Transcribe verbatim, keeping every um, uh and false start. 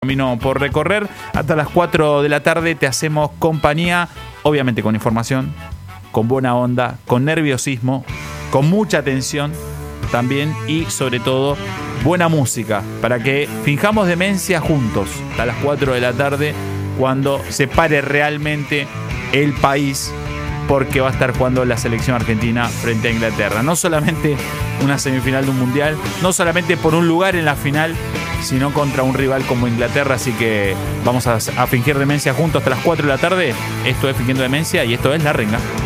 Camino por recorrer. Hasta las cuatro de la tarde te hacemos compañía, obviamente con información, con buena onda, con nerviosismo, con mucha atención también y sobre todo buena música para que finjamos demencia juntos hasta las cuatro de la tarde cuando se pare realmente el país, porque va a estar jugando la selección argentina frente a Inglaterra. No solamente una semifinal de un mundial, no solamente por un lugar en la final, sino contra un rival como Inglaterra. Así que vamos a, a fingir demencia juntos hasta las cuatro de la tarde. Esto es Fingiendo Demencia y esto es La Renga.